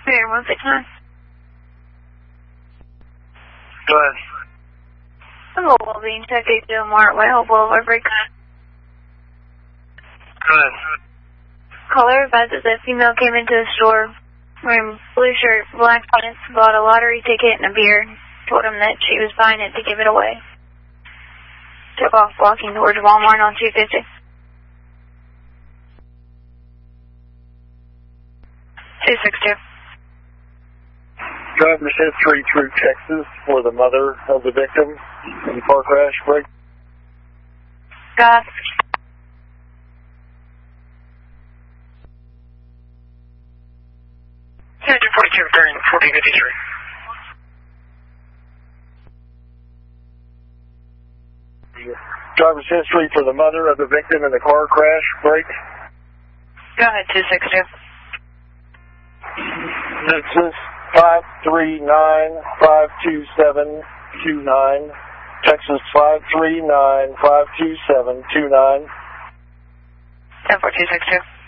Here, 169. Go ahead. Hello, Wellbeing Tech 80 Martway, Boulevard Break. Go ahead. Caller advises that female came into the store wearing blue shirt, black pants, bought a lottery ticket and a beer. Told him that she was buying it to give it away. Took off walking towards Walmart on 250. 262. Driver's history through Texas for the mother of the victim in the car crash. Break. Got 242 returning 1453. Driver's history for the mother of the victim in the car crash. Break. Go ahead, 262. Texas 539-527-29. Texas 539-527-29. 10262.